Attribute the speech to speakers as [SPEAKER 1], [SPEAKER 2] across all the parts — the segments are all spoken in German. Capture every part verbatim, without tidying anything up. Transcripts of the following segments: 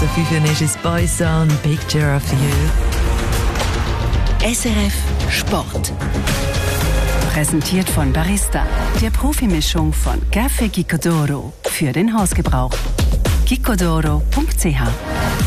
[SPEAKER 1] der fünf ist es Boyzone, Picture of You.
[SPEAKER 2] S R F Sport.
[SPEAKER 3] Präsentiert von Barista, der Profimischung von Café Gicodoro für den Hausgebrauch. gicodoro punkt c h.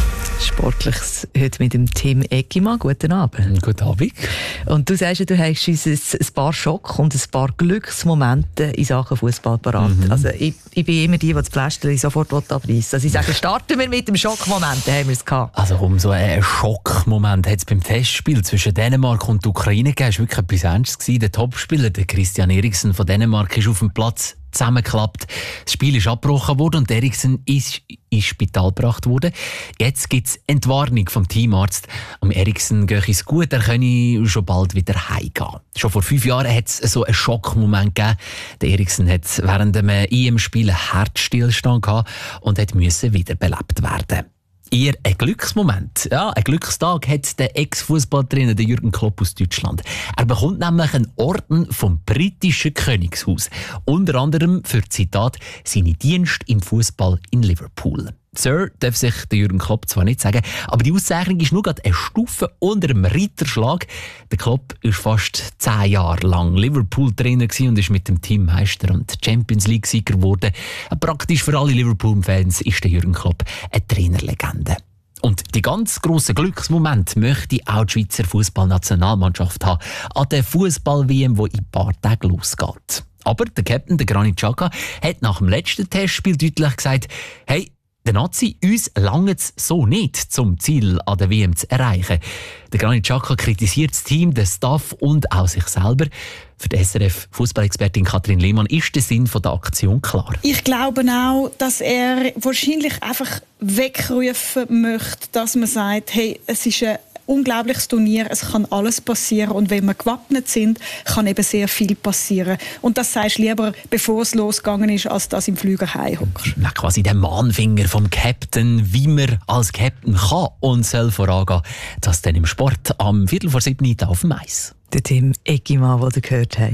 [SPEAKER 1] Sportliches heute mit dem Tim Eggimann. Guten Abend.
[SPEAKER 4] Guten Abend.
[SPEAKER 1] Und du sagst, du hast uns ein, ein paar Schock und ein paar Glücksmomente in Sachen Fußball parat. Mhm. Also ich, ich bin immer die, die das Pflaster sofort abreißen. Also ich sage, starten wir mit dem Schockmoment, dann haben wir es gehabt.
[SPEAKER 4] Also um so einen Schockmoment hat es beim Testspiel zwischen Dänemark und der Ukraine gegeben. Es war wirklich etwas Ernstes. Der Topspieler, der Christian Eriksen von Dänemark, ist auf dem Platz zusammengeklappt. Das Spiel ist abgebrochen worden und Eriksen ist ins Spital gebracht worden. Jetzt gibt es Entwarnung vom Teamarzt. Am Eriksen gehe es gut, er könne schon bald wieder heimgehen. Schon vor fünf Jahren hat es so einen Schockmoment gegeben. Der Eriksen hat während einem E M-Spiel einen Herzstillstand gehabt und hat müssen wiederbelebt werden. Eher ein Glücksmoment. Ja, ein Glückstag hat der Ex-Fußballtrainer Jürgen Klopp aus Deutschland. Er bekommt nämlich einen Orden vom britischen Königshaus. Unter anderem für, Zitat, seine Dienste im Fußball in Liverpool. Sir darf sich der Jürgen Klopp zwar nicht sagen, aber die Auszeichnung ist nur gerade eine Stufe unter dem Ritterschlag. Der Klopp war fast zehn Jahre lang Liverpool-Trainer und ist mit dem Team Meister und Champions League-Sieger geworden. Praktisch für alle Liverpool-Fans ist der Jürgen Klopp eine Trainerlegende. Und die ganz grossen Glücksmomente möchte auch die Schweizer Fußballnationalmannschaft haben an der Fußball-W M, die in ein paar Tagen losgeht. Aber der Captain, der Granit Xhaka, hat nach dem letzten Testspiel deutlich gesagt, hey, der Nazi, uns langt es so nicht, zum Ziel an der W M zu erreichen. Der Granit Xhaka kritisiert das Team, den Staff und auch sich selber. Für die S R F-Fußballexpertin Kathrin Lehmann ist der Sinn der Aktion klar.
[SPEAKER 5] Ich glaube auch, dass er wahrscheinlich einfach wegrufen möchte, dass man sagt, hey, es ist ein unglaubliches Turnier, es kann alles passieren und wenn wir gewappnet sind, kann eben sehr viel passieren. Und das sagst du lieber, bevor es losgegangen ist, als dass im Flüger heimhockst.
[SPEAKER 4] Na, quasi der Mahnfinger vom Captain, wie man als Captain kann und soll vorangehen. Das dann im Sport am Viertel vor sieben auf dem Eis.
[SPEAKER 1] Der Tim Eggimann, den ihr gehört habt.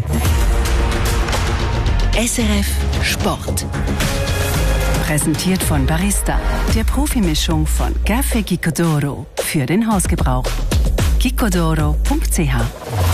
[SPEAKER 2] S R F Sport.
[SPEAKER 3] Präsentiert von Barista, der Profimischung von Café Gicodoro für den Hausgebrauch. gicodoro punkt c h.